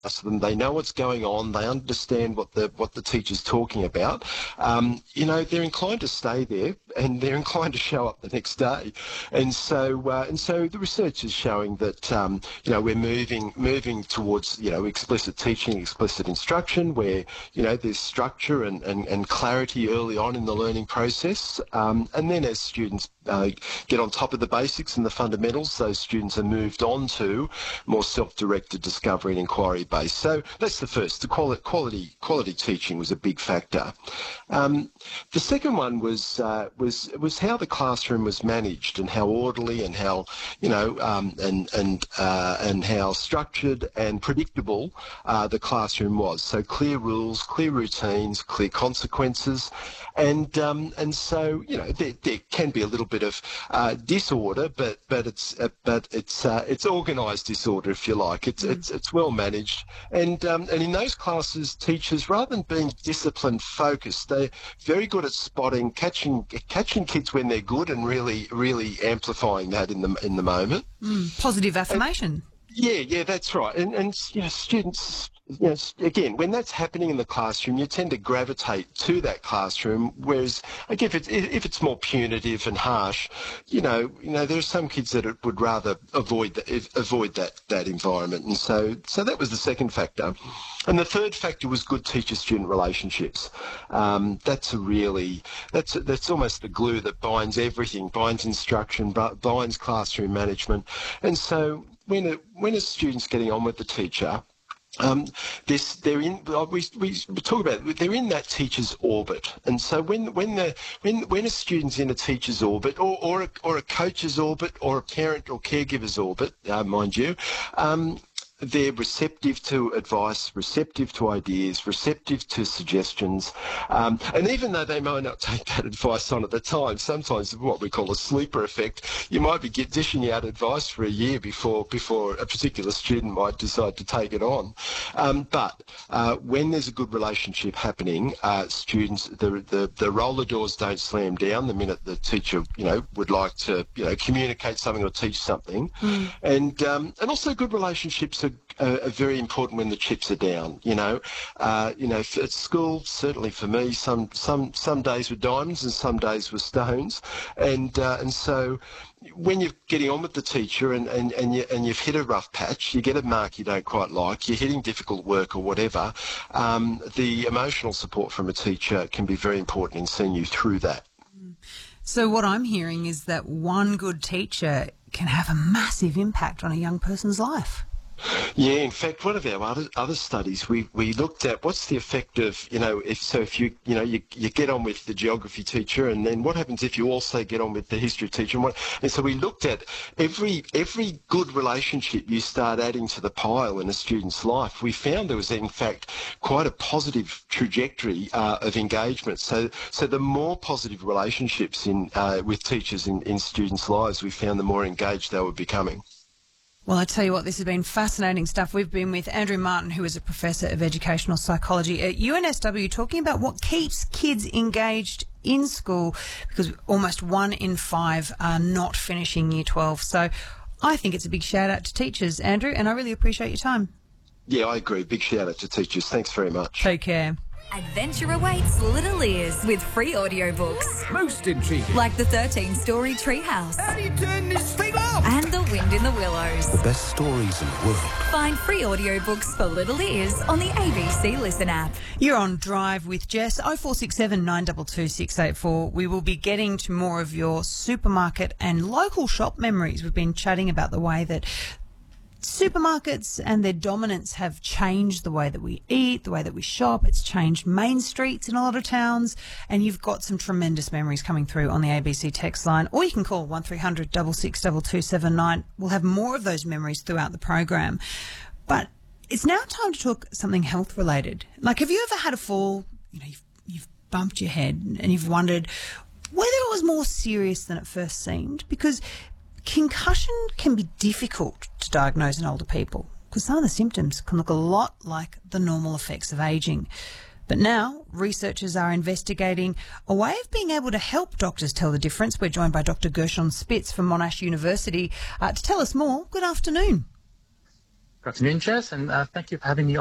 to them. They know what's going on. They understand what the teacher's talking about. They're inclined to stay there, and they're inclined to show up the next day. And so the research is showing that we're moving towards explicit teaching, explicit instruction, where there's structure and clarity early on in the learning process, and then as students get on top of the basics and the fundamentals, those students are moved on to more self-directed discovery and inquiry based. So that's the first. The quality teaching was a big factor. The second one was how the classroom was managed and how orderly and how and how structured and predictable the classroom was. So clear rules, clear routines, clear consequences, and so there can be a little bit of disorder, but it's organised disorder, if you like. It's well managed, and in those classes, teachers, rather than being discipline focused, they're very good at spotting, catching kids when they're good, and really amplifying that in the moment. Positive affirmation. Yeah, that's right. And students, again, when that's happening in the classroom, you tend to gravitate to that classroom. Whereas, like, if it's more punitive and harsh, there are some kids that would rather avoid that environment. And so that was the second factor. And the third factor was good teacher-student relationships. That's almost the glue that binds everything, binds instruction, binds classroom management. And so when a student's getting on with the teacher, we talk about it, they're in that teacher's orbit, and so when a student's in a teacher's orbit, or a coach's orbit, or a parent or caregiver's orbit, mind you, they're receptive to advice, receptive to ideas, receptive to suggestions, and even though they might not take that advice on at the time, sometimes what we call a sleeper effect, you might be dishing out advice for a year before a particular student might decide to take it on. But when there's a good relationship happening, students, the roller doors don't slam down the minute the teacher would like to communicate something or teach something, and also good relationships are very important when the chips are down. At school, certainly for me, some days were diamonds and some days were stones, and so when you're getting on with the teacher and you've hit a rough patch, you get a mark you don't quite like, you're hitting difficult work or whatever, the emotional support from a teacher can be very important in seeing you through that. So what I'm hearing is that one good teacher can have a massive impact on a young person's life. Yeah, in fact, one of our other studies, we looked at what's the effect of, if you get on with the geography teacher, and then what happens if you also get on with the history teacher, and so we looked at every good relationship you start adding to the pile in a student's life. We found there was, in fact, quite a positive trajectory of engagement. So the more positive relationships with teachers in students' lives, we found the more engaged they were becoming. Well, I tell you what, this has been fascinating stuff. We've been with Andrew Martin, who is a professor of educational psychology at UNSW, talking about what keeps kids engaged in school, because almost 1 in 5 are not finishing Year 12. So I think it's a big shout out to teachers, Andrew, and I really appreciate your time. Yeah, I agree. Big shout out to teachers. Thanks very much. Take care. Adventure awaits Little Ears with free audiobooks. Most intriguing. Like the 13-story Treehouse. How do you turn this thing off? And The Wind in the Willows. The best stories in the world. Find free audiobooks for Little Ears on the ABC Listen app. You're on Drive with Jess, 0467 922 684. We will be getting to more of your supermarket and local shop memories. We've been chatting about the way that supermarkets and their dominance have changed the way that we eat, the way that we shop. It's changed main streets in a lot of towns, and you've got some tremendous memories coming through on the ABC text line, or you can call 1300 662279. We'll have more of those memories throughout the program. But it's now time to talk something health related. Like, have you ever had a fall, you've bumped your head and you've wondered whether it was more serious than it first seemed? Because concussion can be difficult to diagnose in older people because some of the symptoms can look a lot like the normal effects of ageing. But now researchers are investigating a way of being able to help doctors tell the difference. We're joined by Dr. Gershon Spitz from Monash University to tell us more. Good afternoon. Good afternoon, Jess, and thank you for having me on